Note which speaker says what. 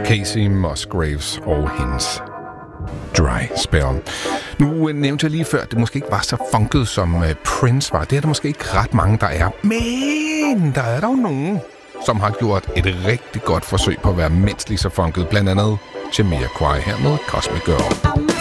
Speaker 1: Casey Musgraves og hendes Dry Spell. Nu nævnte jeg lige før, at det måske ikke var så funket, som Prince var. Det er der måske ikke ret mange, der er. Men der er dog nogen, som har gjort et rigtig godt forsøg på at være mindst lige så funket. Blandt andet Jamiroquai her med Cosmic Girl.